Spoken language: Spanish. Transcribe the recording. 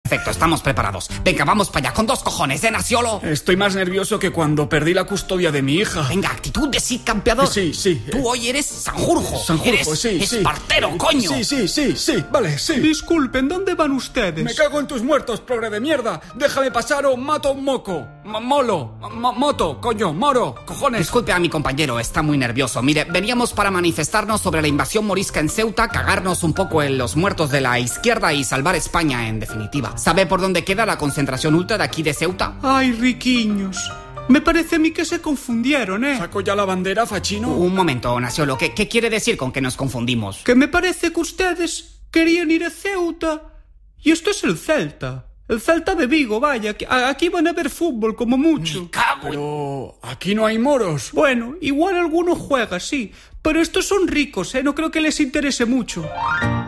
Perfecto, estamos preparados. Venga, vamos para allá, con 2 cojones, Nasiolo. Estoy más nervioso que cuando perdí la custodia de mi hija. Venga, actitud de sí campeador. Sí. Tú hoy eres Sanjurjo. Sanjurjo, eres sí. Espartero, coño. Sí, vale, sí. Disculpen, ¿dónde van ustedes? Me cago en tus muertos, progre de mierda. Déjame pasar o mato un moco. Moto, coño, moro, cojones. Disculpe a mi compañero, está muy nervioso. Mire, veníamos para manifestarnos sobre la invasión morisca en Ceuta, cagarnos un poco en los muertos de la izquierda y salvar España, en definitiva. ¿Sabe por dónde queda la concentración ultra de aquí de Ceuta? Ay, riquiños. Me parece a mí que se confundieron, ¿eh? ¿Saco ya la bandera, Fachino? Un momento, Nasiolo, ¿qué quiere decir con que nos confundimos? Que me parece que ustedes querían ir a Ceuta y esto es el Celta. El Celta de Vigo, vaya, aquí van a ver fútbol como mucho. Me cago en... Pero aquí no hay moros. Bueno, igual alguno juega, sí, pero estos son ricos, ¿eh? No creo que les interese mucho.